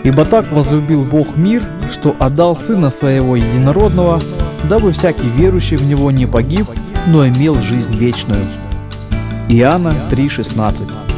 Ибо так возлюбил Бог мир, что отдал Сына Своего Единородного, дабы всякий верующий в Него не погиб, но имел жизнь вечную». Иоанна 3,16.